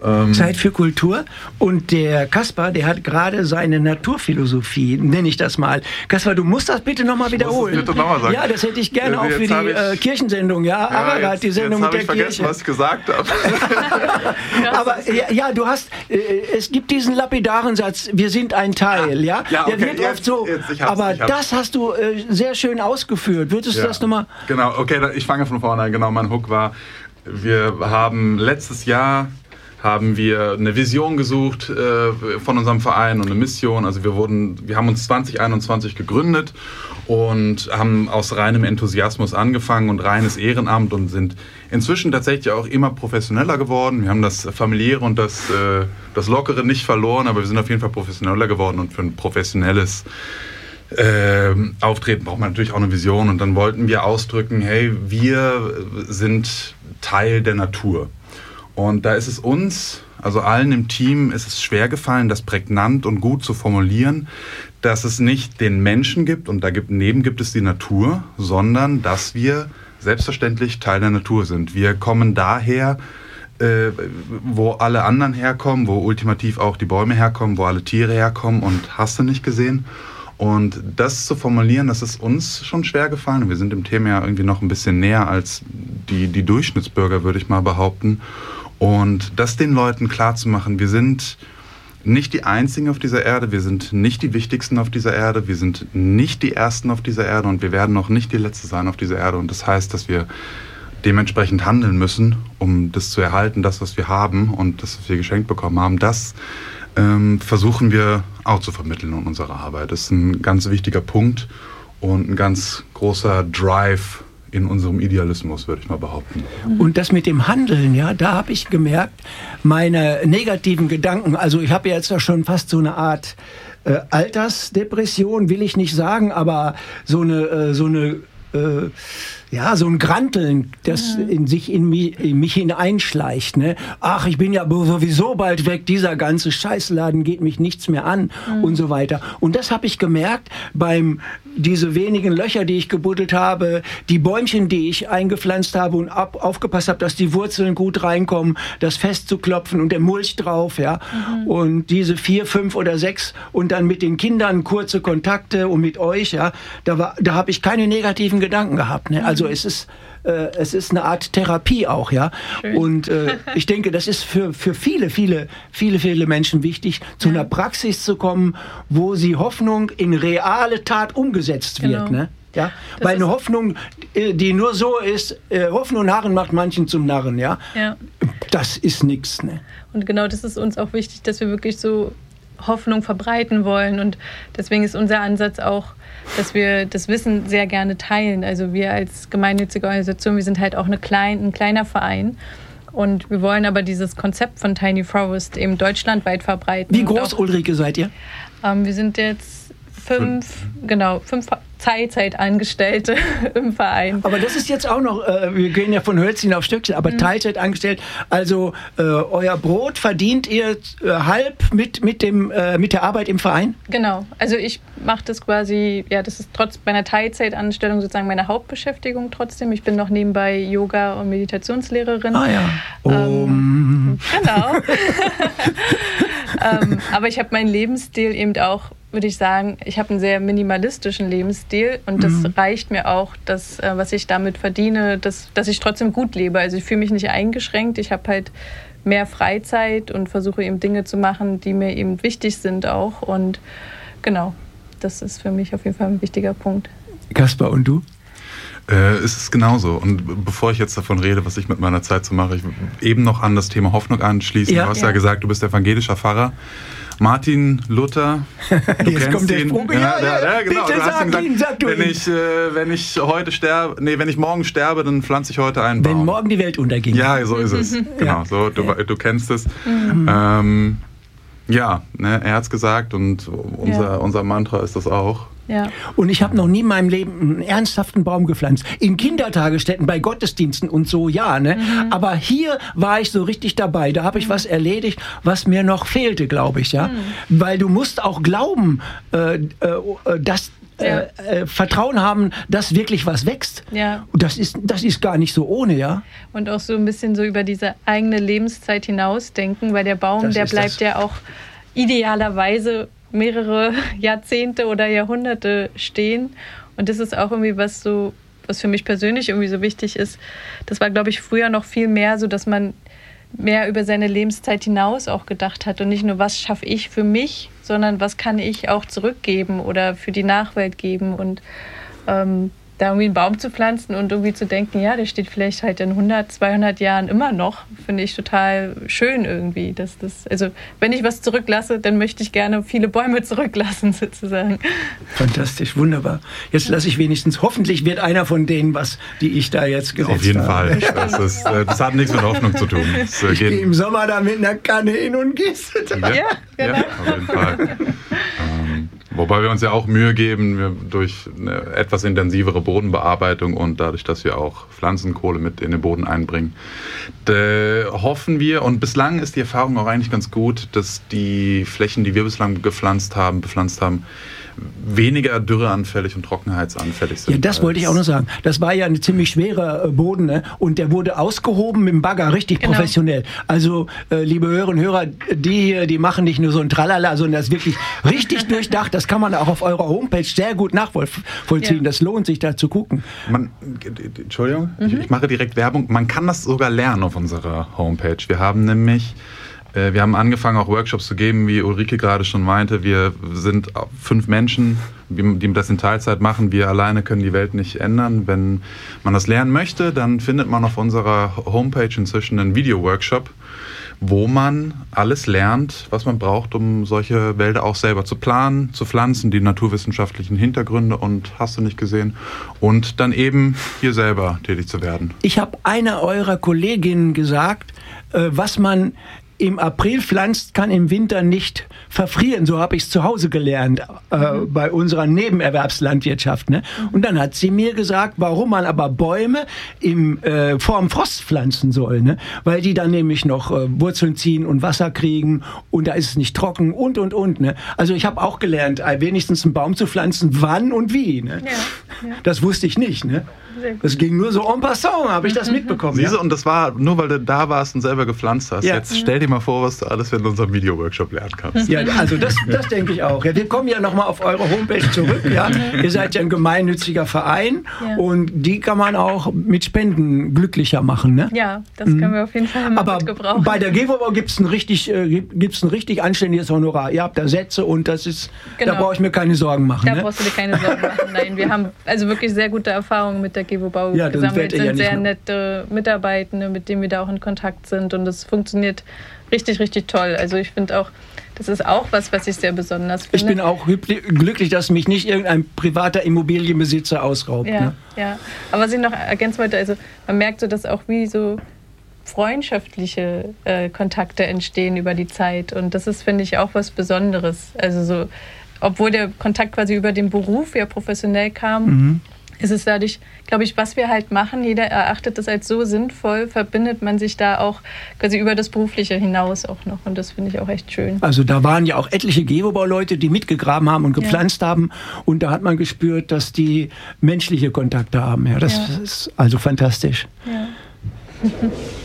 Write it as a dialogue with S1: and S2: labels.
S1: Zeit für Kultur. Und der Kaspar, der hat gerade seine Naturphilosophie, nenne ich das mal. Kaspar, du musst das bitte nochmal wiederholen.
S2: Bitte noch mal sagen.
S1: Ja, das hätte ich gerne auch für die Kirchensendung. Ja, Ararat, die Sendung mit der Kirche.
S2: Jetzt habe ich vergessen, was ich gesagt habe.
S1: Aber ja, du hast, es gibt diesen lapidaren Satz, wir sind ein Teil, ja?
S2: Okay,
S1: der wird oft so, aber das hast du sehr schön ausgeführt. Würdest du das nochmal?
S2: Genau, okay, ich fange von vorne an. Genau, mein Hook war, wir haben letztes Jahr eine Vision gesucht von unserem Verein und eine Mission. Also wir haben uns 2021 gegründet und haben aus reinem Enthusiasmus angefangen und reines Ehrenamt und sind inzwischen tatsächlich auch immer professioneller geworden. Wir haben das Familiäre und das Lockere nicht verloren, aber wir sind auf jeden Fall professioneller geworden und für ein professionelles Auftreten braucht man natürlich auch eine Vision. Und dann wollten wir ausdrücken, hey, wir sind Teil der Natur. Und da ist es uns, also allen im Team, ist es schwer gefallen, das prägnant und gut zu formulieren, dass es nicht den Menschen gibt und daneben gibt es die Natur, sondern dass wir selbstverständlich Teil der Natur sind. Wir kommen daher, wo alle anderen herkommen, wo ultimativ auch die Bäume herkommen, wo alle Tiere herkommen und hast du nicht gesehen. Und das zu formulieren, das ist uns schon schwer gefallen. Wir sind dem Thema ja irgendwie noch ein bisschen näher als die Durchschnittsbürger, würde ich mal behaupten. Und das den Leuten klarzumachen, wir sind nicht die Einzigen auf dieser Erde, wir sind nicht die Wichtigsten auf dieser Erde, wir sind nicht die Ersten auf dieser Erde und wir werden auch nicht die Letzte sein auf dieser Erde. Und das heißt, dass wir dementsprechend handeln müssen, um das zu erhalten, das, was wir haben und das, was wir geschenkt bekommen haben. Das versuchen wir auch zu vermitteln in unserer Arbeit. Das ist ein ganz wichtiger Punkt und ein ganz großer Drive in unserem Idealismus, würde ich mal behaupten.
S1: Und das mit dem Handeln, ja, da habe ich gemerkt, meine negativen Gedanken, also ich habe jetzt schon fast so eine Art Altersdepression, will ich nicht sagen, aber so ein Granteln, das in mich hineinschleicht. Ne? Ach, ich bin ja sowieso bald weg, dieser ganze Scheißladen geht mich nichts mehr an und so weiter. Und das habe ich gemerkt diese wenigen Löcher, die ich gebuddelt habe, die Bäumchen, die ich eingepflanzt habe und aufgepasst habe, dass die Wurzeln gut reinkommen, das festzuklopfen und der Mulch drauf, ja. Und diese 4, 5 oder 6 und dann mit den Kindern kurze Kontakte und mit euch, ja, da habe ich keine negativen Gedanken gehabt. Ne? Also es ist eine Art Therapie auch, ja. Schön. Und ich denke, das ist für viele Menschen wichtig, zu einer Praxis zu kommen, wo sie Hoffnung in reale Tat umgesetzt wird, ne? Ja, weil eine Hoffnung, die nur so ist, Hoffen und Harren macht manchen zum Narren, ja. Das ist nichts, ne?
S3: Und genau das ist uns auch wichtig, dass wir wirklich so Hoffnung verbreiten wollen und deswegen ist unser Ansatz auch, dass wir das Wissen sehr gerne teilen. Also wir als gemeinnützige Organisation, wir sind halt auch ein kleiner Verein und wir wollen aber dieses Konzept von Tiny Forest eben deutschlandweit verbreiten.
S1: Wie groß, Ulrike, seid ihr?
S3: Wir sind jetzt 5 Teilzeitangestellte im Verein.
S1: Aber das ist jetzt auch noch, wir gehen ja von Hölzchen auf Stöckchen, aber Teilzeit angestellt. Also euer Brot verdient ihr halb mit der Arbeit im Verein?
S3: Genau. Also ich mache das quasi, ja, das ist trotz meiner Teilzeitanstellung sozusagen meine Hauptbeschäftigung trotzdem. Ich bin noch nebenbei Yoga- und Meditationslehrerin.
S1: Ah ja.
S3: Genau. Aber ich habe meinen Lebensstil eben auch, würde ich sagen, ich habe einen sehr minimalistischen Lebensstil und das reicht mir auch, was ich damit verdiene, dass ich trotzdem gut lebe. Also ich fühle mich nicht eingeschränkt, ich habe halt mehr Freizeit und versuche eben Dinge zu machen, die mir eben wichtig sind auch und genau, das ist für mich auf jeden Fall ein wichtiger Punkt.
S1: Kaspar, und du?
S2: Es ist genauso. Und bevor ich jetzt davon rede, was ich mit meiner Zeit so mache, ich will eben noch an das Thema Hoffnung anschließen. Du hast ja gesagt, du bist evangelischer Pfarrer. Martin Luther, du
S1: jetzt kommt der Sprung.
S2: Ja, genau.
S1: Bitte
S2: du hast
S1: sag du
S2: wenn ich morgen sterbe, dann pflanze ich heute einen Baum.
S1: Wenn morgen die Welt unterging.
S2: Ja, so ist es. Genau, so, du kennst es. Er hat es gesagt und unser Mantra ist das auch.
S3: Ja.
S1: Und ich habe noch nie in meinem Leben einen ernsthaften Baum gepflanzt. In Kindertagesstätten, bei Gottesdiensten und so, ja. Ne? Aber hier war ich so richtig dabei. Da habe ich was erledigt, was mir noch fehlte, glaube ich. Ja? Weil du musst auch glauben, dass Vertrauen haben, dass wirklich was wächst.
S3: Ja.
S1: Und das ist gar nicht so ohne, ja.
S3: Und auch so ein bisschen so über diese eigene Lebenszeit hinausdenken, weil der Baum, der bleibt ja auch idealerweise mehrere Jahrzehnte oder Jahrhunderte stehen. Und das ist auch irgendwie was für mich persönlich irgendwie so wichtig ist. Das war, glaube ich, früher noch viel mehr so, dass man mehr über seine Lebenszeit hinaus auch gedacht hat und nicht nur, was schaffe ich für mich, sondern was kann ich auch zurückgeben oder für die Nachwelt geben und da irgendwie einen Baum zu pflanzen und irgendwie zu denken, ja, der steht vielleicht halt in 100, 200 Jahren immer noch, finde ich total schön irgendwie. Also wenn ich was zurücklasse, dann möchte ich gerne viele Bäume zurücklassen sozusagen.
S1: Fantastisch, wunderbar. Jetzt lasse ich wenigstens, hoffentlich wird einer von denen die ich da jetzt gesetzt habe.
S2: Auf jeden Fall. Das hat nichts mit Hoffnung zu tun.
S1: Ich gehe im Sommer da mit einer Kanne hin und gieße.
S3: Ja, genau.
S2: Ja, auf jeden Fall. Wobei wir uns ja auch Mühe geben, durch eine etwas intensivere Bodenbearbeitung und dadurch, dass wir auch Pflanzenkohle mit in den Boden einbringen, hoffen wir, und bislang ist die Erfahrung auch eigentlich ganz gut, dass die Flächen, die wir bislang bepflanzt haben, weniger dürreanfällig und trockenheitsanfällig sind.
S1: Ja, das wollte ich auch noch sagen. Das war ja ein ziemlich schwerer Boden, ne? Und der wurde ausgehoben mit dem Bagger, richtig professionell. Also, liebe Hörerinnen und Hörer, die machen nicht nur so ein Tralala, sondern das ist wirklich richtig durchdacht. Das kann man auch auf eurer Homepage sehr gut nachvollziehen. Ja. Das lohnt sich, da zu gucken.
S2: Entschuldigung, ich mache direkt Werbung. Man kann das sogar lernen auf unserer Homepage. Wir haben angefangen, auch Workshops zu geben, wie Ulrike gerade schon meinte. Wir sind 5 Menschen, die das in Teilzeit machen. Wir alleine können die Welt nicht ändern. Wenn man das lernen möchte, dann findet man auf unserer Homepage inzwischen einen Video-Workshop, wo man alles lernt, was man braucht, um solche Wälder auch selber zu planen, zu pflanzen, die naturwissenschaftlichen Hintergründe und hast du nicht gesehen, und dann eben hier selber tätig zu werden.
S1: Ich habe einer eurer Kolleginnen gesagt, was man im April pflanzt, kann im Winter nicht verfrieren. So habe ich es zu Hause gelernt, bei unserer Nebenerwerbslandwirtschaft. Ne? Und dann hat sie mir gesagt, warum man aber Bäume vor dem Frost pflanzen soll. Ne? Weil die dann nämlich noch Wurzeln ziehen und Wasser kriegen und da ist es nicht trocken und. Ne? Also ich habe auch gelernt, wenigstens einen Baum zu pflanzen, wann und wie. Ne? Ja. Das wusste ich nicht. Ne? Das ging nur so en passant, habe ich das mitbekommen.
S2: Siehst du, und das war nur, weil du da warst und selber gepflanzt hast. Ja. Jetzt stell dir mal vor, was du alles in unserem Video-Workshop lernen kannst.
S1: Ja, also das denke ich auch. Ja, wir kommen ja nochmal auf eure Homepage zurück. Ja. Ihr seid ja ein gemeinnütziger Verein und die kann man auch mit Spenden glücklicher machen. Ne?
S3: Ja, das können wir auf jeden Fall mal mitgebrauchen.
S1: Bei der GEWOBAU gibt es ein richtig anständiges Honorar. Ihr habt da Sätze und da brauche ich mir keine Sorgen machen.
S3: Da brauchst du dir keine Sorgen machen. Nein, wir haben also wirklich sehr gute Erfahrungen mit der GEWOBAU gesammelt, sind sehr nette Mitarbeitende, mit denen wir da auch in Kontakt sind und das funktioniert richtig, richtig toll. Also ich finde auch, das ist auch was ich sehr besonders finde.
S1: Ich bin auch glücklich, dass mich nicht irgendein privater Immobilienbesitzer ausraubt.
S3: Ja,
S1: ne?
S3: Ja. Aber was ich noch ergänzen wollte, also man merkt so, dass auch wie so freundschaftliche Kontakte entstehen über die Zeit und das ist, finde ich, auch was Besonderes. Also so, obwohl der Kontakt quasi über den Beruf ja professionell kam, ist es dadurch, glaube ich, was wir halt machen, jeder erachtet das als so sinnvoll, verbindet man sich da auch quasi über das Berufliche hinaus auch noch. Und das finde ich auch echt schön.
S1: Also da waren ja auch etliche GEWOBAU-Leute, die mitgegraben haben und gepflanzt haben. Und da hat man gespürt, dass die menschliche Kontakte haben. Ja, das ist also fantastisch.
S3: Ja.